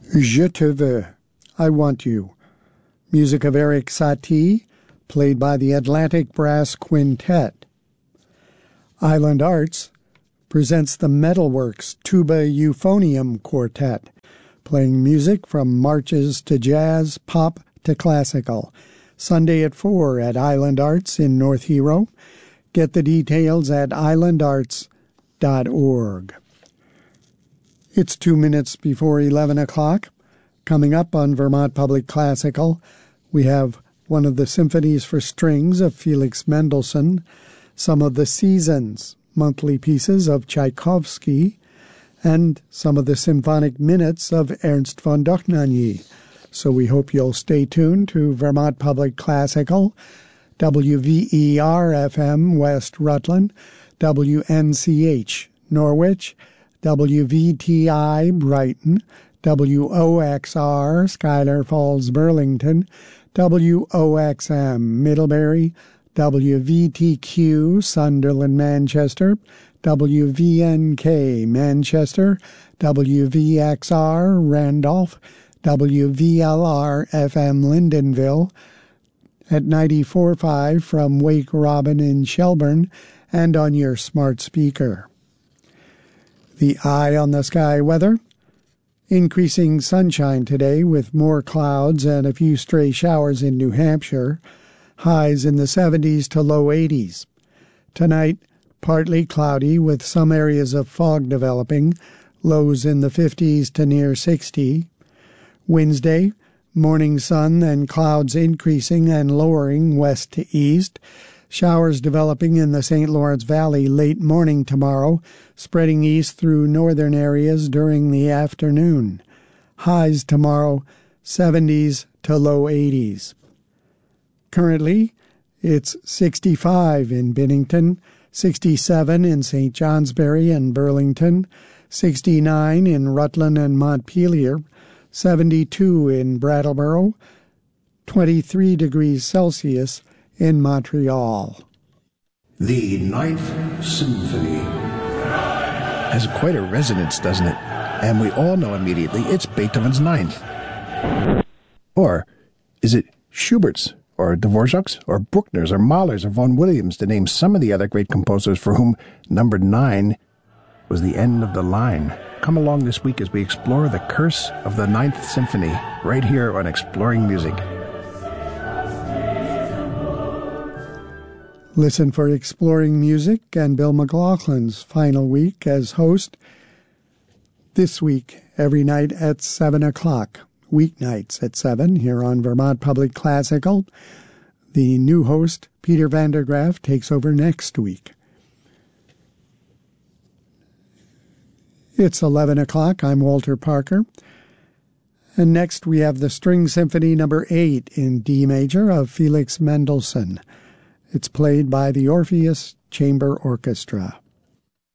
Je te veux, I Want You, music of Erik Satie, played by the Atlantic Brass Quintet. Island Arts presents the Metalworks Tuba Euphonium Quartet, playing music from marches to jazz, pop to classical. Sunday at 4 at Island Arts in North Hero. Get the details at islandarts.org. It's 2 minutes before 11 o'clock. Coming up on Vermont Public Classical, we have one of the symphonies for strings of Felix Mendelssohn, some of the Seasons, monthly pieces of Tchaikovsky, and some of the symphonic minutes of Ernst von Dohnanyi. So we hope you'll stay tuned to Vermont Public Classical, WVER-FM West Rutland, WNCH Norwich, WVTI Brighton, WOXR Schuyler Falls Burlington, WOXM Middlebury, WVTQ Sunderland Manchester, WVNK Manchester, WVXR Randolph, WVLR FM Lyndonville, at 94.5 from Wake Robin in Shelburne, and on your smart speaker. The Eye on the Sky weather. Increasing sunshine today with more clouds and a few stray showers in New Hampshire. Highs in the 70s to low 80s. Tonight, partly cloudy with some areas of fog developing. Lows in the 50s to near 60. Wednesday, morning sun and clouds increasing and lowering west to east. Showers developing in the St. Lawrence Valley late morning tomorrow, spreading east through northern areas during the afternoon. Highs tomorrow, 70s to low 80s. Currently, it's 65 in Bennington, 67 in St. Johnsbury and Burlington, 69 in Rutland and Montpelier, 72 in Brattleboro, 23 degrees Celsius in Montreal. The Ninth Symphony has quite a resonance, doesn't it? And we all know immediately it's Beethoven's Ninth. Or is it Schubert's, or Dvorak's, or Bruckner's, or Mahler's, or Vaughan Williams, to name some of the other great composers for whom number 9 was the end of the line? Come along this week as we explore the curse of the Ninth Symphony, right here on Exploring Music. Listen for Exploring Music and Bill McLaughlin's final week as host this week, every night at 7 o'clock, weeknights at 7 here on Vermont Public Classical. The new host, Peter Vandergraaf, takes over next week. It's 11 o'clock. I'm Walter Parker. And next we have the String Symphony No. 8 in D major of Felix Mendelssohn. It's played by the Orpheus Chamber Orchestra.